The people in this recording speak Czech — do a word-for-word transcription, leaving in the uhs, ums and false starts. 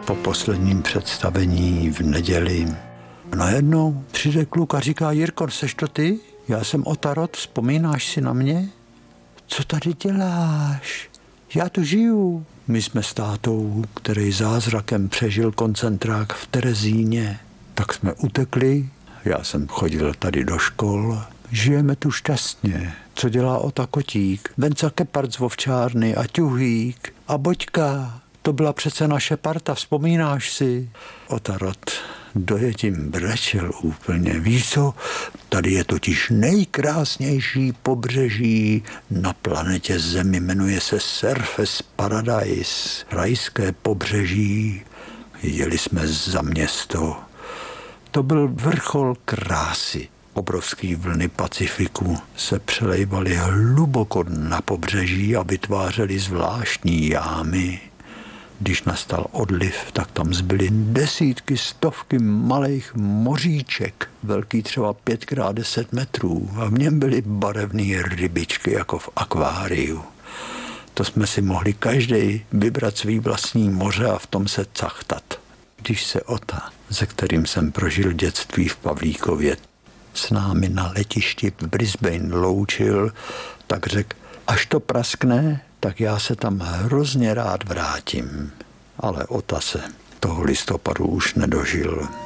Po posledním představení v neděli najednou přijde kluk a říká: Jirko, seš to ty? Já jsem Otarot, vzpomínáš si na mě? Co tady děláš? Já tu žiju. My jsme s tátou, který zázrakem přežil koncentrák v Terezíně, tak jsme utekli. Já jsem chodil tady do škol. Žijeme tu šťastně. Co dělá Ota Kotík? Venca Kepard z Ovčárny a Ťuhýk a Boďka. To byla přece naše parta, vzpomínáš si? Otarot dojetím brečel úplně. Víš co? Tady je totiž nejkrásnější pobřeží na planetě Zemi. Jmenuje se Surface Paradise. Rajské pobřeží. Jeli jsme za město. To byl vrchol krásy. Obrovský vlny Pacifiku se přelejvaly hluboko na pobřeží a vytvářely zvláštní jámy. Když nastal odliv, tak tam zbyly desítky, stovky malých moříček, velký třeba pět krát deset metrů, a v něm byly barevné rybičky jako v akváriu. To jsme si mohli každý vybrat svý vlastní moře a v tom se cachtat. Když se Ota, se kterým jsem prožil dětství v Pavlíkově, s námi na letišti v Brisbane loučil, tak řekl: až to praskne, tak já se tam hrozně rád vrátím. Ale Ota se toho listopadu už nedožil.